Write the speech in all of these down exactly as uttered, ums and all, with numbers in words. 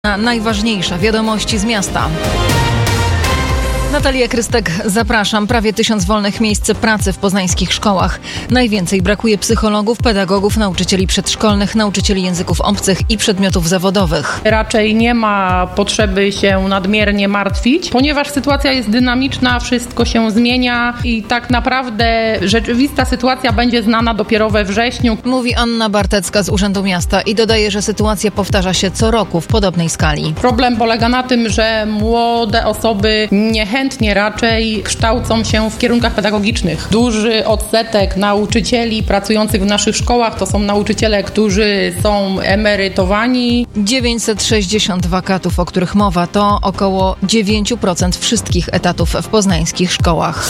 Na najważniejsze wiadomości z miasta. Natalia Krystek, zapraszam. Prawie tysiąc wolnych miejsc pracy w poznańskich szkołach. Najwięcej brakuje psychologów, pedagogów, nauczycieli przedszkolnych, nauczycieli języków obcych i przedmiotów zawodowych. Raczej nie ma potrzeby się nadmiernie martwić, ponieważ sytuacja jest dynamiczna, wszystko się zmienia i tak naprawdę rzeczywista sytuacja będzie znana dopiero we wrześniu. Mówi Anna Bartecka z Urzędu Miasta i dodaje, że sytuacja powtarza się co roku w podobnej skali. Problem polega na tym, że młode osoby niechętnie Chętnie raczej kształcą się w kierunkach pedagogicznych. Duży odsetek nauczycieli pracujących w naszych szkołach to są nauczyciele, którzy są emerytowani. dziewięćset sześćdziesiąt wakatów, o których mowa, to około dziewięć procent wszystkich etatów w poznańskich szkołach.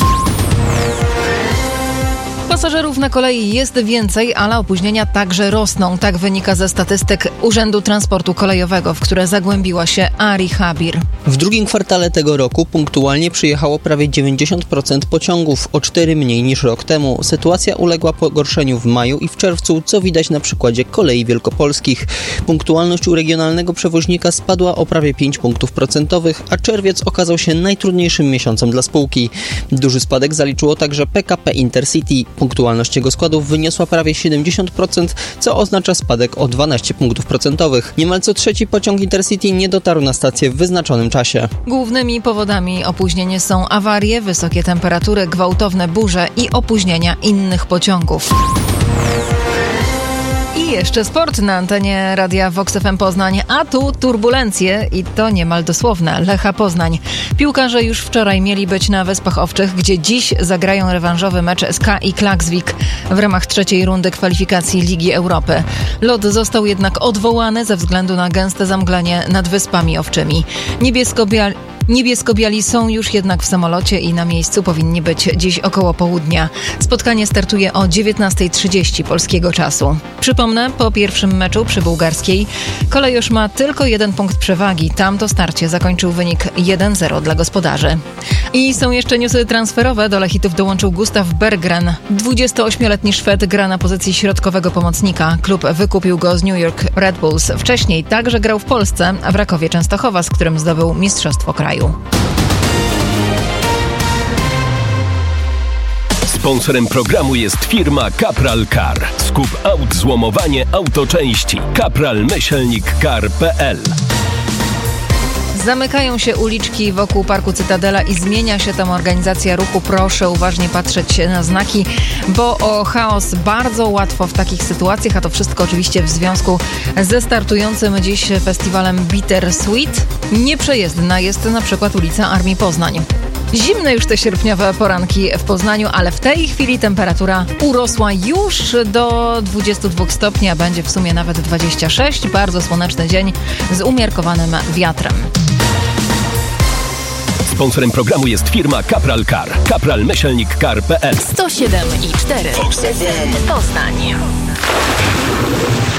Pasażerów na kolei jest więcej, ale opóźnienia także rosną. Tak wynika ze statystyk Urzędu Transportu Kolejowego, w które zagłębiła się Ari Habir. W drugim kwartale tego roku punktualnie przyjechało prawie dziewięćdziesiąt procent pociągów, o cztery mniej niż rok temu. Sytuacja uległa pogorszeniu w maju i w czerwcu, co widać na przykładzie Kolei Wielkopolskich. Punktualność u regionalnego przewoźnika spadła o prawie pięć punktów procentowych, a czerwiec okazał się najtrudniejszym miesiącem dla spółki. Duży spadek zaliczyło także P K P Intercity. Punktualność jego składów wyniosła prawie siedemdziesiąt procent, co oznacza spadek o dwanaście punktów procentowych. Niemal co trzeci pociąg Intercity nie dotarł na stację w wyznaczonym czasie. Głównymi powodami opóźnień są awarie, wysokie temperatury, gwałtowne burze i opóźnienia innych pociągów. I jeszcze sport na antenie Radia Vox F M Poznań, a tu turbulencje i to niemal dosłowne. Lecha Poznań. Piłkarze już wczoraj mieli być na Wyspach Owczych, gdzie dziś zagrają rewanżowy mecz z K I Klaksvik w ramach trzeciej rundy kwalifikacji Ligi Europy. Lot został jednak odwołany ze względu na gęste zamglenie nad Wyspami Owczymi. Niebiesko-biali Niebiesko-biali są już jednak w samolocie i na miejscu powinni być dziś około południa. Spotkanie startuje o dziewiętnasta trzydzieści polskiego czasu. Przypomnę, po pierwszym meczu przy bułgarskiej Kolejosz ma tylko jeden punkt przewagi. Tam to starcie zakończył wynik jeden zero dla gospodarzy. I są jeszcze newsy transferowe. Do Lechitów dołączył Gustav Berggren. dwudziestoośmioletni Szwed gra na pozycji środkowego pomocnika. Klub wykupił go z New York Red Bulls. Wcześniej także grał w Polsce, a w Rakowie Częstochowa, z którym zdobył mistrzostwo kraju. Sponsorem programu jest firma Capral Car. Skup aut, złomowanie, autoczęści. Capral Myślnik Car kropka p l. Zamykają się uliczki wokół Parku Cytadela i zmienia się tam organizacja ruchu. Proszę uważnie patrzeć na znaki, bo o chaos bardzo łatwo w takich sytuacjach, a to wszystko oczywiście w związku ze startującym dziś festiwalem Bittersweet. Nieprzejezdna jest na przykład ulica Armii Poznań. Zimne już te sierpniowe poranki w Poznaniu, ale w tej chwili temperatura urosła już do dwudziestu dwóch stopni, a będzie w sumie nawet dwadzieścia sześć. Bardzo słoneczny dzień z umiarkowanym wiatrem. Sponsorem programu jest firma Capral Car. Capral Myślnik Car kropka p l. sto siedem i cztery Vox F M Poznań.